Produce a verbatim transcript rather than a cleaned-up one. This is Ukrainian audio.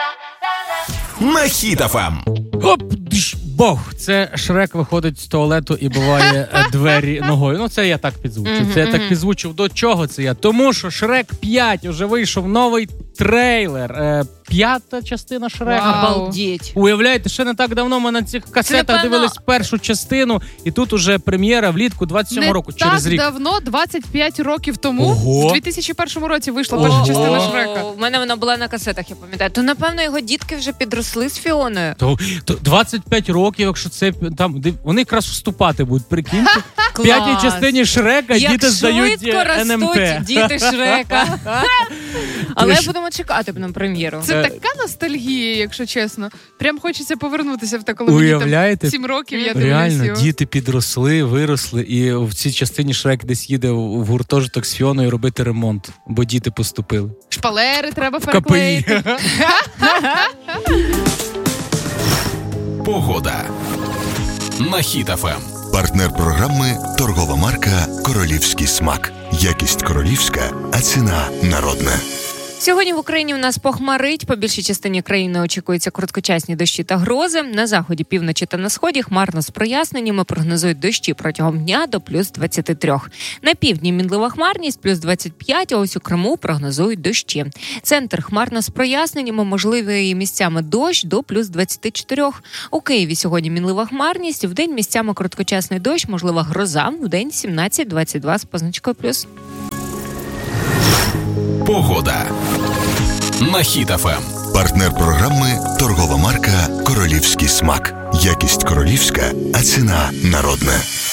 На Хіт еф ем. Оп, дш, бог. Це Шрек виходить з туалету і биває двері ногою. Ну, це я так підзвучив. Mm-hmm. Це я так підзвучив. До чого це я? Тому що Шрек п'ять вже вийшов новий трейлер. Е, п'ята частина Шрека. Обалдеть. Уявляєте, ще не так давно ми на цих касетах напевно... дивились першу частину, і тут уже прем'єра влітку двадцять сьомого року, через рік. Не так давно, двадцять п'ять років тому, Ого. в дві тисячі першому році вийшла перша Ого. частина Шрека. У мене вона була на касетах, я пам'ятаю. То, напевно, його дітки вже підросли з Фіоною. То, то двадцять п'ять років, якщо це там, вони якраз вступати будуть, прикиньте. В п'ятій частині Шрека як діти здають ен ем те. Як швидко ростуть діти Шрека. Але будемо чекати на прем'єру. Це така ностальгія, якщо чесно. Прям хочеться повернутися в те, коли мені там сім років, я дивлюсь. Реально, діти підросли, виросли, і в цій частині Шрек десь їде в гуртожиток з Фіоною робити ремонт, бо діти поступили. Шпалери треба переклеїти. Погода. На Хіт еф ем. Партнер програми – торгова марка «Королівський смак». Якість королівська, а ціна народна. Сьогодні в Україні у нас похмарить. По більшій частині країни очікуються короткочасні дощі та грози. На заході, півночі та на сході хмарно з проясненнями. Прогнозують дощі протягом дня до плюс двадцять три. На півдні мінлива хмарність плюс двадцять п'ять, а ось у Криму прогнозують дощі. Центр хмарно з проясненнями, можливий місцями дощ до плюс двадцять чотири. У Києві сьогодні мінлива хмарність, вдень місцями короткочасний дощ, можлива гроза, вдень сімнадцять двадцять два з позначкою плюс. Погода. На Хіт еф ем. Партнер програми – торгова марка «Королівський смак». Якість королівська, а ціна народна.